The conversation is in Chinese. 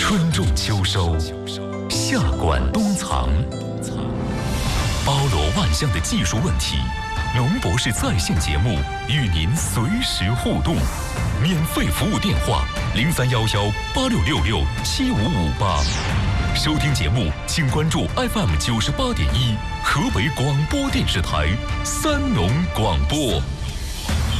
春种秋收，夏管冬藏，包罗万象的技术问题，龙博士在线节目与您随时互动，免费服务电话031186667558。收听节目，请关注 FM98.1河北广播电视台三农广播。